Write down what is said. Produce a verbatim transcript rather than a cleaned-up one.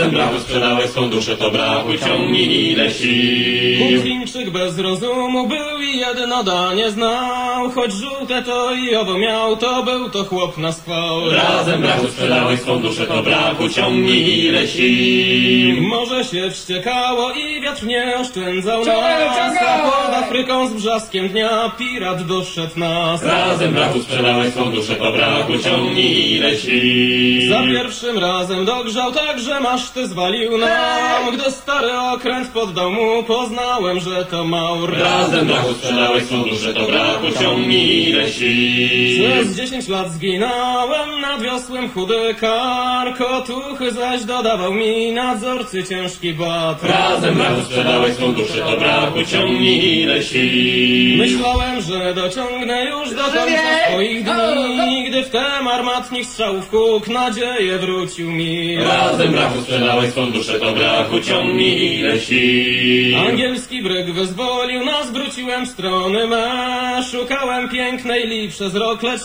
Razem brachu sprzedałeś swą duszę, to brachu ciągnij ile sił. Chińczyk bez rozumu był i jedno danie znał, choć żółte to i owo miał, to był to chłop na skwał. Razem brachu sprzedałeś swą duszę, to brachu ciągnij ile sił. Morze się wściekało i wiatr nie oszczędzał nas, a pod Afryką z brzaskiem dnia pirat doszedł nas. Razem brachu sprzedałeś swą duszę, to brachu ciągnij ile sił. Za pierwszym razem dogrzał tak, że maszty zwalił nam. Gdy stary okręt poddał mu, poznałem, że to Maur. Razem brachu sprzedałeś swą duszę, to brachu ciągnij ile sił. Przez dziesięć lat zginąłem nad wiosłem chudy kark, otuchy zaś dodawał mi nadzorcy ciężki bat. Razem brachu sprzedałeś swą duszę, to brachu ciągnij ile sił. Myślałem, że dociągnę już do końca swoich dni, gdy wtem armatnik strzałów huk nadzieję wrócił mi. Razem brachu sprzedałeś swą duszę, to brachu ciągnij ile sił. Angielski bryg wyzwolił nas, wróciłem w strony me. Szukałem pięknej li przez rok, lecz